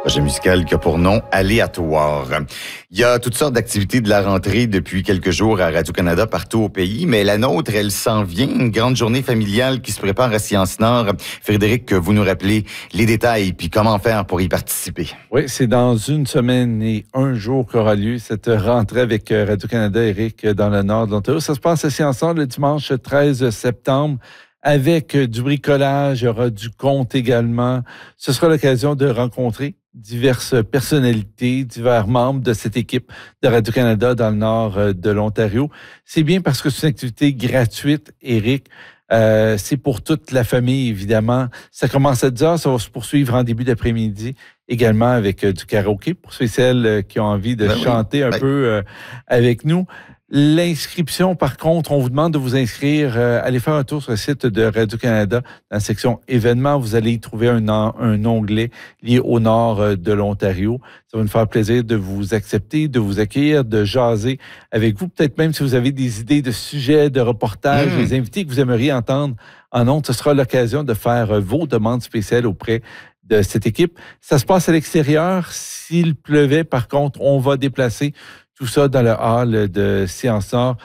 Projet musical qui a pour nom Aléatoire. Il y a toutes sortes d'activités de la rentrée depuis quelques jours à Radio-Canada partout au pays, mais la nôtre, elle s'en vient. Une grande journée familiale qui se prépare à Sciences Nord. Frédéric, vous nous rappelez les détails puis comment faire pour y participer. Oui, c'est dans une semaine et un jour qu'aura lieu cette rentrée avec Radio-Canada, Éric, dans le nord de l'Ontario. Ça se passe à Sciences Nord le dimanche 13 septembre. Avec du bricolage, il y aura du conte également. Ce sera l'occasion de rencontrer diverses personnalités, divers membres de cette équipe de Radio-Canada dans le nord de l'Ontario. C'est bien parce que c'est une activité gratuite, Éric. C'est pour toute la famille, évidemment. Ça commence à 10h, ça va se poursuivre en début d'après-midi, également avec du karaoké pour ceux et celles qui ont envie de chanter un peu avec nous. L'inscription, par contre, on vous demande de vous inscrire. Allez faire un tour sur le site de Radio-Canada. Dans la section événements, vous allez y trouver un onglet lié au nord de l'Ontario. Ça va nous faire plaisir de vous accepter, de vous accueillir, de jaser avec vous. Peut-être même si vous avez des idées de sujets, de reportages, des invités que vous aimeriez entendre en ondes, ce sera l'occasion de faire vos demandes spéciales auprès de cette équipe. Ça se passe à l'extérieur. S'il pleuvait, par contre, on va déplacer tout ça dans le hall de Sciences Nord.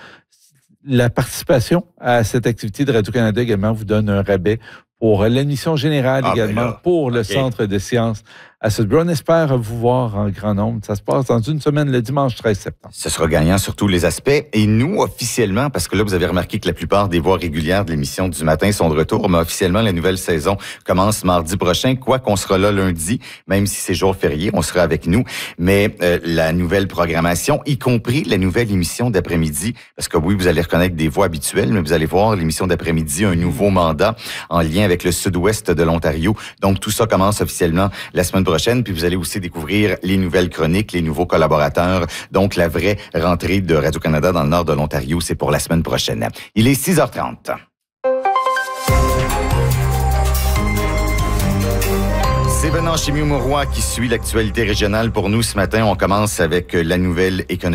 La participation à cette activité de Radio-Canada également vous donne un rabais pour l'admission générale également, pour le Centre de sciences à Sudbury. On espère vous voir en grand nombre. Ça se passe dans une semaine, le dimanche 13 septembre. Ce sera gagnant sur tous les aspects. Et nous, officiellement, parce que là, vous avez remarqué que la plupart des voix régulières de l'émission du matin sont de retour, mais officiellement, la nouvelle saison commence mardi prochain. Quoi qu'on sera là lundi, même si c'est jour férié, on sera avec nous. Mais la nouvelle programmation, y compris la nouvelle émission d'après-midi, parce que oui, vous allez reconnaître des voix habituelles, mais vous allez voir l'émission d'après-midi, un nouveau mandat en lien avec le sud-ouest de l'Ontario. Donc, tout ça commence officiellement la semaine prochaine. Puis vous allez aussi découvrir les nouvelles chroniques, les nouveaux collaborateurs. Donc, la vraie rentrée de Radio-Canada dans le nord de l'Ontario, c'est pour la semaine prochaine. Il est 6h30. C'est Venant Chimie-Mauroy qui suit l'actualité régionale pour nous ce matin. On commence avec la nouvelle économie.